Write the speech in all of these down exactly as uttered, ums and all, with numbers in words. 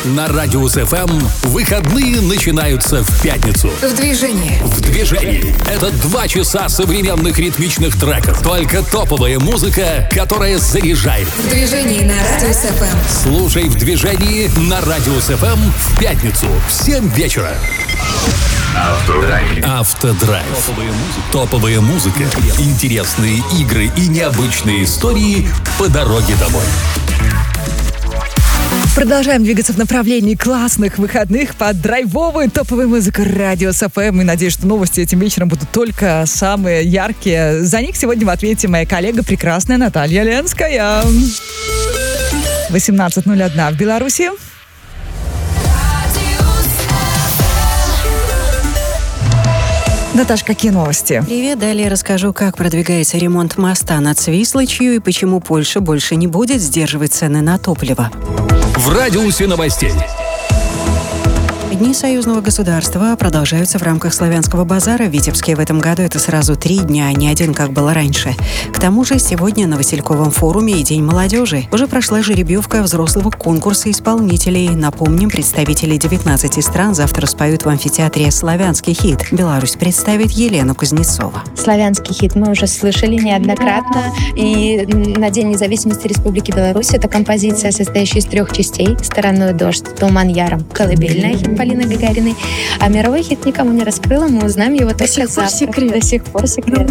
На Радиус эф эм выходные начинаются в пятницу. В движении. В движении. Это два часа современных ритмичных треков. Только топовая музыка, которая заряжает. В движении на Радиус эф эм. Слушай в движении на Радиус эф эм в пятницу в семь вечера. Автодрайв. Автодрайв. Топовая музыка, интересные игры и необычные истории по дороге домой. Продолжаем двигаться в направлении классных выходных под драйвовую топовую музыку Радиус эф эм. И надеюсь, что новости этим вечером будут только самые яркие. За них сегодня в ответе моя коллега прекрасная Наталья Ленская. восемнадцать ноль один в Беларуси. Наташ, какие новости? Привет, далее расскажу, как продвигается ремонт моста над Свислочью и почему Польша больше не будет сдерживать цены на топливо. В радиусе новостей. Дни союзного государства продолжаются в рамках славянского базара в Витебске. В этом году это сразу три дня, а не один, как было раньше. К тому же сегодня на Васильковом форуме и День молодежи. Уже прошла жеребьевка взрослого конкурса исполнителей. Напомним, представители девятнадцати стран завтра споют в амфитеатре «Славянский хит». Беларусь представит Елена Кузнецова. «Славянский хит» мы уже слышали неоднократно. И на День независимости Республики Беларусь это композиция, состоящая из трех частей. «Стороной дождь», «Туман яром», «Колыбельная» хит Полины Гагариной. А мировой хит никому не раскрыла, мы узнаем его до только завтра. Секрет. До сих пор секрет.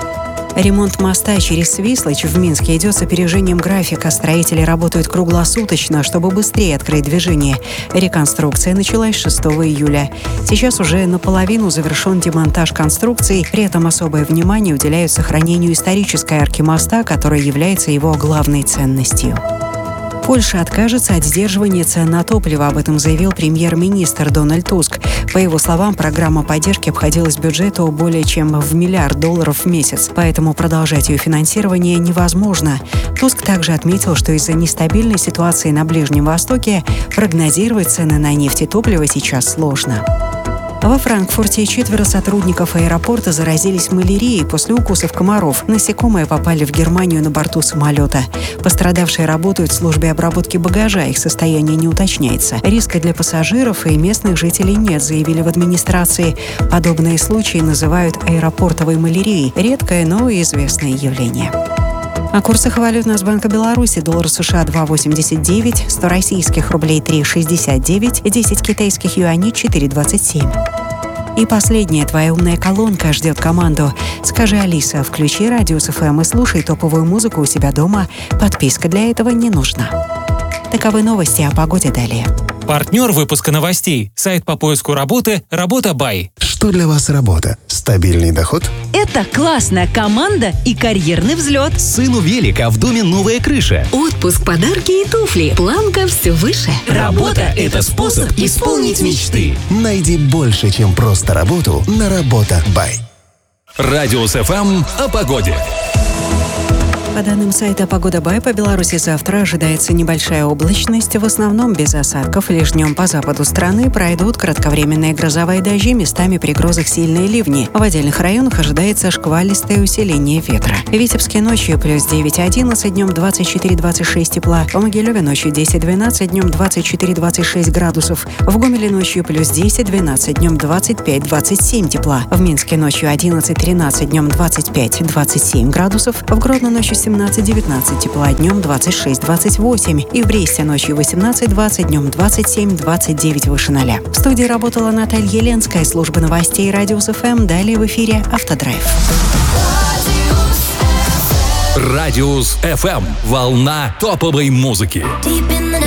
Ремонт моста через Свислочь в Минске идет с опережением графика. Строители работают круглосуточно, чтобы быстрее открыть движение. Реконструкция началась шестого июля. Сейчас уже наполовину завершен демонтаж конструкции. При этом особое внимание уделяют сохранению исторической арки моста, которая является его главной ценностью. Польша откажется от сдерживания цен на топливо, об этом заявил премьер-министр Дональд Туск. По его словам, программа поддержки обходилась бюджету более чем в миллиард долларов в месяц, поэтому продолжать ее финансирование невозможно. Туск также отметил, что из-за нестабильной ситуации на Ближнем Востоке прогнозировать цены на нефть и топливо сейчас сложно. Во Франкфурте четверо сотрудников аэропорта заразились малярией после укусов комаров. Насекомые попали в Германию на борту самолета. Пострадавшие работают в службе обработки багажа, их состояние не уточняется. Риска для пассажиров и местных жителей нет, заявили в администрации. Подобные случаи называют аэропортовой малярией. Редкое, но известное явление. О курсах валют Нацбанка Беларуси. Доллар США два восемьдесят девять, сто российских рублей три шестьдесят девять, десять китайских юаней четыре двадцать семь. И последняя твоя умная колонка ждет команду. Скажи, Алиса, включи Радиус эф эм и слушай топовую музыку у себя дома. Подписка для этого не нужна. Таковы новости о погоде далее. Партнер выпуска новостей. Сайт по поиску работы «Работа Бай». Что для вас работа? Стабильный доход? Это классная команда и карьерный взлет. Сыну велик, а в доме новая крыша. Отпуск, подарки и туфли. Планка все выше. Работа – это способ исполнить мечты. Найди больше, чем просто работу на Работа Бай. Радиус эф эм о погоде. По данным сайта «Погода Бай», по Беларуси завтра ожидается небольшая облачность, в основном без осадков. Лишь днем по западу страны пройдут кратковременные грозовые дожди, местами при грозах сильные ливни. В отдельных районах ожидается шквалистое усиление ветра. В Витебске ночью плюс девять одиннадцать, днем двадцать четыре двадцать шесть тепла. В Могилеве ночью десять двенадцать, днем двадцать четыре двадцать шесть градусов. В Гомеле ночью плюс десять двенадцать, днем двадцать пять двадцать семь тепла. В Минске ночью одиннадцать тринадцать, днем двадцать пять двадцать семь градусов. В Гродно ночью семнадцать девятнадцать тепла, днем двадцать шесть двадцать восемь. И в Бресте ночью восемнадцать двадцать, днем двадцать семь двадцать девять выше ноля. В студии работала Наталья Ленская, служба новостей Радиус эф эм. Далее в эфире «Автодрайв». Радиус эф эм. Волна топовой музыки.